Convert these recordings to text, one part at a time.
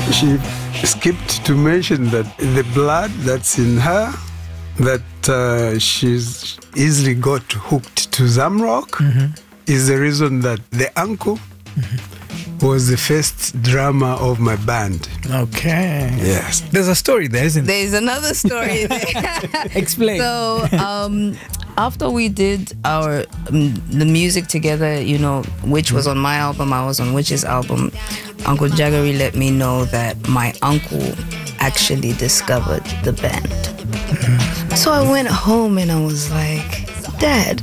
She skipped to mention that the blood that's in her, that she's easily got hooked to Zamrock, is the reason that the uncle was the first drummer of my band. Okay. Yes. There's a story there, isn't there? There's another story there. Explain. So after we did the music together, you know, which was on my album, I was on Witch's album, Uncle Jaggery let me know that my uncle actually discovered the band. So I went home and I was like, Dad,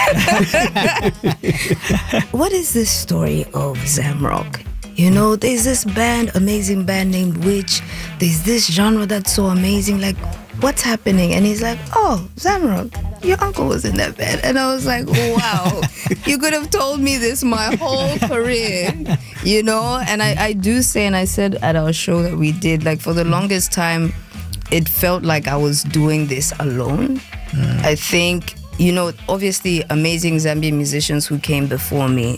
what is this story of Zamrock? You know, there's this band, amazing band named Witch. There's this genre that's so amazing. Like, what's happening? And he's like, oh, Zamrock, your uncle was in that band. And I was like, wow, you could have told me this my whole career, you know? And I do say, and I said at our show that we did, like for the longest time, it felt like I was doing this alone. I think, you know, obviously amazing Zambian musicians who came before me,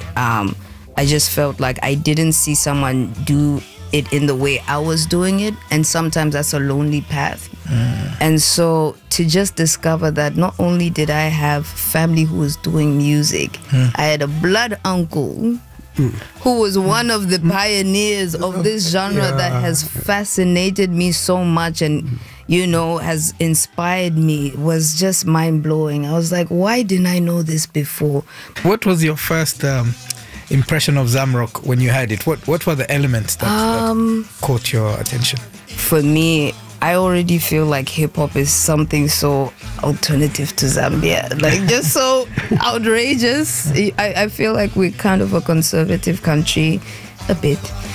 I just felt like I didn't see someone do it in the way I was doing it, and sometimes that's a lonely path. And so to just discover that not only did I have family who was doing music, I had a blood uncle who was one of the pioneers of this genre that has fascinated me so much and, you know, has inspired me. It was just mind-blowing. I was like, why didn't I know this before? What was your first impression of Zamrock when you heard it? What were the elements that caught your attention? For me, I already feel like hip-hop is something so alternative to Zambia, like just so outrageous. I feel like we're kind of a conservative country, a bit,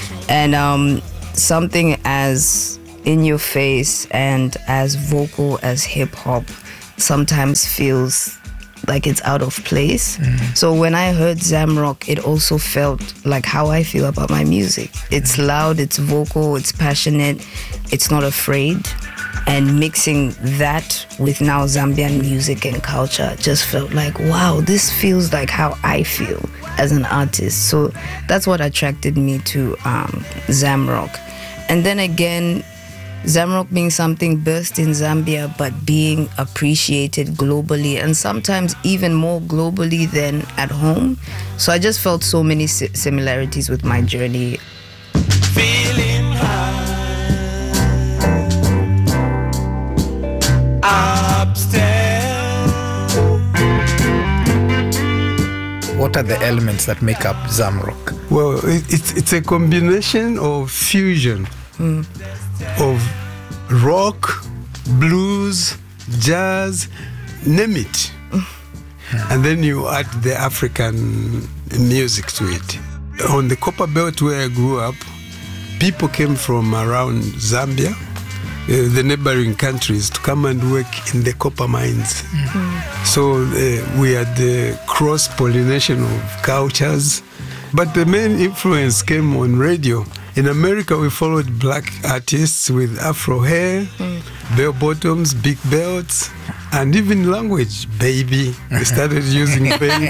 and something as in your face and as vocal as hip-hop sometimes feels like it's out of place. So when I heard Zamrock, it also felt like how I feel about my music. It's loud, it's vocal, it's passionate, it's not afraid. And mixing that with now Zambian music and culture just felt like, wow, this feels like how I feel as an artist. So that's what attracted me to Zamrock. And then again, Zamrock being something birthed in Zambia but being appreciated globally, and sometimes even more globally than at home. So I just felt so many similarities with my journey. Feeling high, upstairs. What are the elements that make up Zamrock? Well, it's a combination of fusion of rock, blues, jazz, name it. And then you add the African music to it. On the Copper Belt where I grew up, people came from around Zambia, the neighboring countries, to come and work in the copper mines. So we had the cross-pollination of cultures. But the main influence came on radio. In America, we followed black artists with afro hair, bell bottoms, big belts, and even language, baby. We started using baby.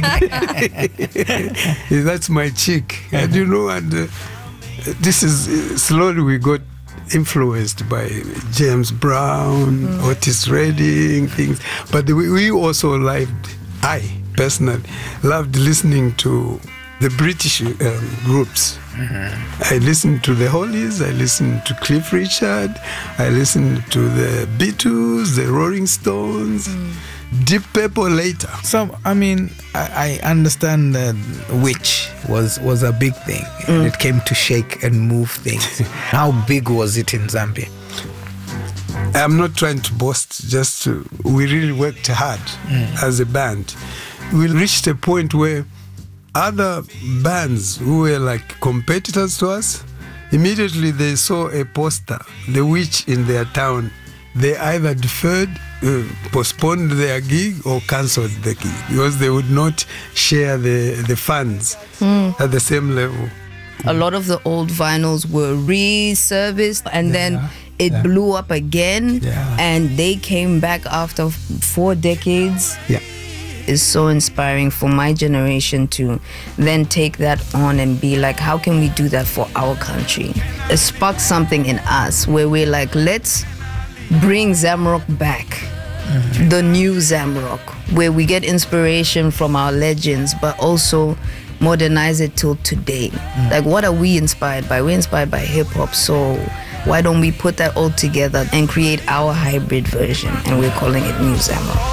That's my chick. And you know, and this is slowly we got influenced by James Brown, Otis Redding, things. But we also I personally loved listening to the British groups. I listened to the Hollies, I listened to Cliff Richard, I listened to the Beatles, the Rolling Stones, Deep Purple later. So, I mean, I understand that Witch was a big thing. It came to shake and move things. How big was it in Zambia? I'm not trying to boast, we really worked hard as a band. We reached a point where other bands who were like competitors to us, immediately they saw a poster, The Witch, in their town. They either deferred, postponed their gig or cancelled the gig because they would not share the funds at the same level. A lot of the old vinyls were resurfaced and then it blew up again and they came back after 4 decades. Yeah. is so inspiring for my generation to then take that on and be like, how can we do that for our country? It sparked something in us where we're like, let's bring Zamrock back. The new Zamrock, where we get inspiration from our legends, but also modernize it till today. Like, what are we inspired by? We're inspired by hip-hop, so why don't we put that all together and create our hybrid version? And we're calling it New Zamrock.